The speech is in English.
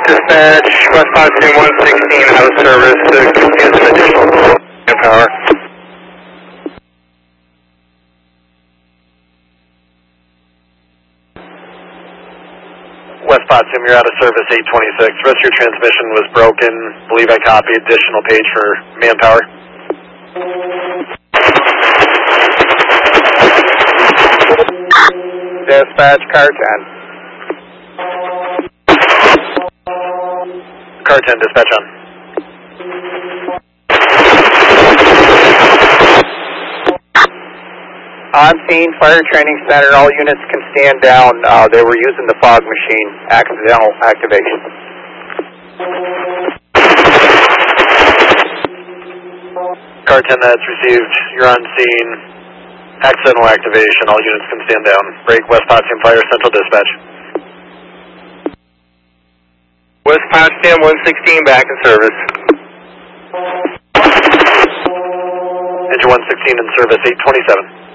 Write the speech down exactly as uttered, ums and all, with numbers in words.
Dispatch, West Potsdam one sixteen out of service to get some additional manpower. West Potsdam, you're out of service eight twenty-six. The rest of your transmission was broken. Believe I copied additional page for manpower. Dispatch, car ten. Car ten, dispatch on. On scene, fire training center, all units can stand down. Uh, they were using the fog machine, accidental activation. Car ten, that's received. You're on scene. Accidental activation, all units can stand down. Break, West Potsdam Fire, Central Dispatch. West Potsdam one sixteen back in service. Engine one sixteen in service eight twenty-seven.